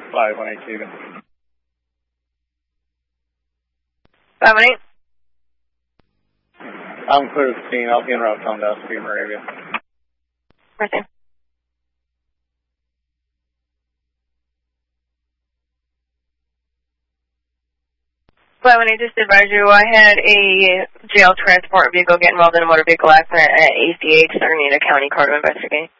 518 Stephen. 518. I'm clear to scene. I'll be en route on down Steve Moravia. Right there. 518, just to advise you, I had a jail transport vehicle get involved in a motor vehicle accident at ACH, Sagamina County Court of Investigation.